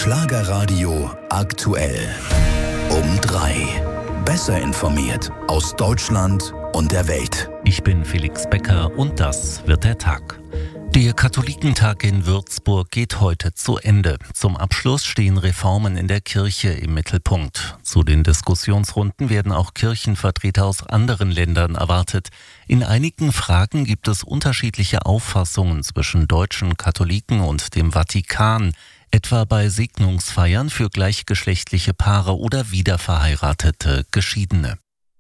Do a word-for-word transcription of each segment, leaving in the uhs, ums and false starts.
Schlagerradio aktuell. Um drei. Besser informiert aus Deutschland und der Welt. Ich bin Felix Becker und das wird der Tag. Der Katholikentag in Würzburg geht heute zu Ende. Zum Abschluss stehen Reformen in der Kirche im Mittelpunkt. Zu den Diskussionsrunden werden auch Kirchenvertreter aus anderen Ländern erwartet. In einigen Fragen gibt es unterschiedliche Auffassungen zwischen deutschen Katholiken und dem Vatikan, etwa bei Segnungsfeiern für gleichgeschlechtliche Paare oder wiederverheiratete Geschiedene.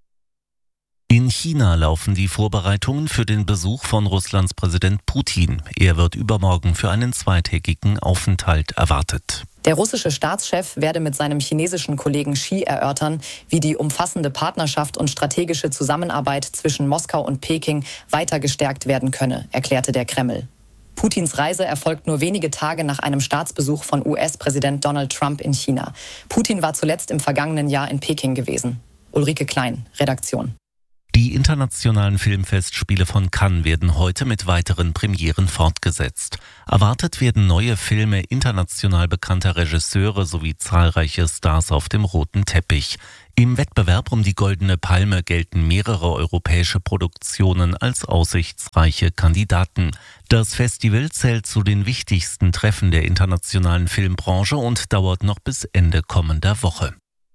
In China laufen die Vorbereitungen für den Besuch von Russlands Präsident Putin. Er wird übermorgen für einen zweitägigen Aufenthalt erwartet. Der russische Staatschef werde mit seinem chinesischen Kollegen Xi erörtern, wie die umfassende Partnerschaft und strategische Zusammenarbeit zwischen Moskau und Peking weiter gestärkt werden könne, erklärte der Kreml. Putins Reise erfolgt nur wenige Tage nach einem Staatsbesuch von U S-Präsident Donald Trump in China. Putin war zuletzt im vergangenen Jahr in Peking gewesen. Ulrike Klein, Redaktion. Die internationalen Filmfestspiele von Cannes werden heute mit weiteren Premieren fortgesetzt. Erwartet werden neue Filme international bekannter Regisseure sowie zahlreiche Stars auf dem roten Teppich. Im Wettbewerb um die Goldene Palme gelten mehrere europäische Produktionen als aussichtsreiche Kandidaten. Das Festival zählt zu den wichtigsten Treffen der internationalen Filmbranche und dauert noch bis Ende kommender Woche.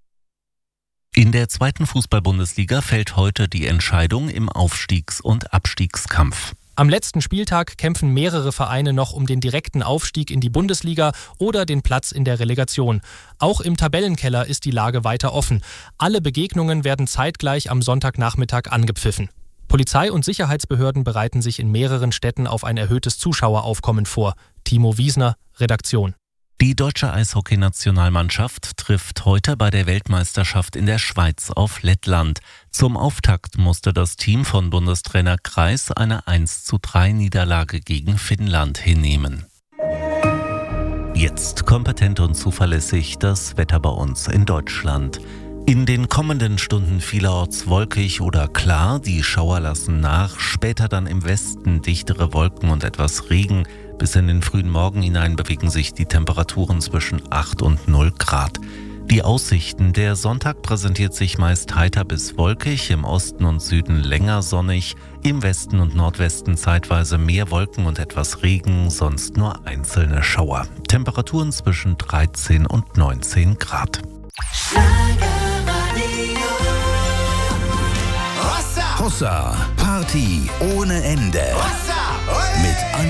In der zweiten Fußball-Bundesliga fällt heute die Entscheidung im Aufstiegs- und Abstiegskampf. Am letzten Spieltag kämpfen mehrere Vereine noch um den direkten Aufstieg in die Bundesliga oder den Platz in der Relegation. Auch im Tabellenkeller ist die Lage weiter offen. Alle Begegnungen werden zeitgleich am Sonntagnachmittag angepfiffen. Polizei- und Sicherheitsbehörden bereiten sich in mehreren Städten auf ein erhöhtes Zuschaueraufkommen vor. Timo Wiesner, Redaktion. Die deutsche Eishockey-Nationalmannschaft trifft heute bei der Weltmeisterschaft in der Schweiz auf Lettland. Zum Auftakt musste das Team von Bundestrainer Kreis eine eins zu drei Niederlage gegen Finnland hinnehmen. Jetzt kompetent und zuverlässig das Wetter bei uns in Deutschland. In den kommenden Stunden vielerorts wolkig oder klar, die Schauer lassen nach, später dann im Westen dichtere Wolken und etwas Regen. Bis in den frühen Morgen hinein bewegen sich die Temperaturen zwischen acht und null Grad. Die Aussichten: Der Sonntag präsentiert sich meist heiter bis wolkig, im Osten und Süden länger sonnig, im Westen und Nordwesten zeitweise mehr Wolken und etwas Regen, sonst nur einzelne Schauer. Temperaturen zwischen dreizehn und neunzehn Grad. Hossa, Party ohne Ende. Mit